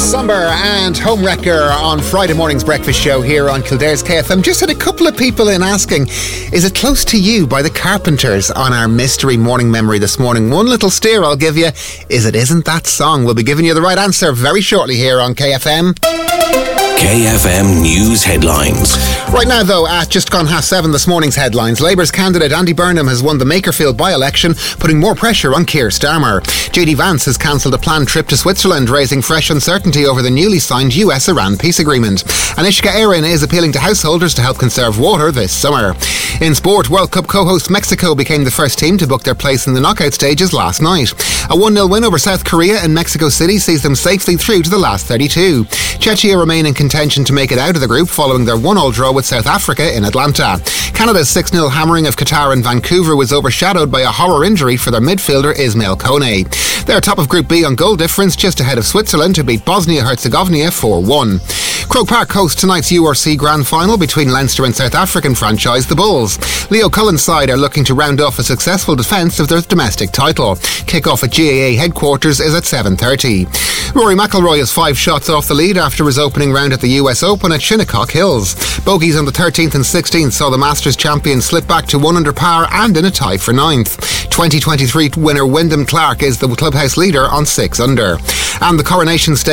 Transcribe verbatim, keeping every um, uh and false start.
Somber and Homewrecker on Friday morning's breakfast show here on Kildare's K F M. Just had a couple of people in asking, is it Close to You by the Carpenters on our mystery morning memory this morning? One little steer I'll give you is it isn't that song. We'll be giving you the right answer very shortly here on K F M. K F M News Headlines. Right now, though, at just gone half seven, this morning's headlines. Labour's candidate Andy Burnham has won the Makerfield by-election, putting more pressure on Keir Starmer. J D Vance has cancelled a planned trip to Switzerland, raising fresh uncertainty over the newly signed U S Iran peace agreement. And Ishka Erin is appealing to householders to help conserve water this summer. In sport, World Cup co-host Mexico became the first team to book their place in the knockout stages last night. A one nil win over South Korea in Mexico City sees them safely through to the last thirty-two. Czechia remain in contention to make it out of the group following their one all draw with South Africa in Atlanta. Canada's six nil hammering of Qatar in Vancouver was overshadowed by a horror injury for their midfielder Ismail Kone. They're top of Group B on goal difference, just ahead of Switzerland, who beat Bosnia-Herzegovina four one. Croke Park hosts tonight's U R C Grand Final between Leinster and South African franchise the Bulls. Leo Cullen's side are looking to round off a successful defence of their domestic title. Kick-off at G A A headquarters is at seven thirty. Rory McIlroy is five shots off the lead after his opening round at the U S Open at Shinnecock Hills. Bogeys on the thirteenth and sixteenth saw the Masters champion slip back to one under par and in a tie for ninth. twenty twenty-three winner Wyndham Clark is the clubhouse leader on six under. And the Coronation Stakes